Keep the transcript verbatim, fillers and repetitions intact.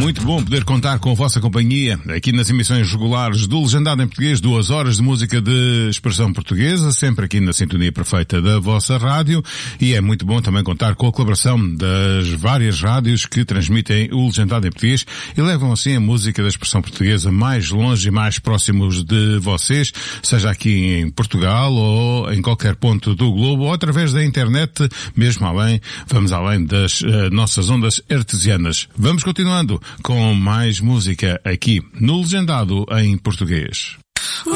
muito bom poder contar com a vossa companhia aqui nas emissões regulares do Legendado em Português, duas horas de música de expressão portuguesa, sempre aqui na sintonia perfeita da vossa rádio, e é muito bom também contar com a colaboração das várias rádios que transmitem o Legendado em Português e levam assim a música da expressão portuguesa mais longe e mais próximos de vocês, seja aqui em Portugal ou em qualquer ponto do globo ou através da internet, mesmo além, vamos além das uh, nossas ondas artesianas. Vamos continuando com mais música aqui no Legendado em Português.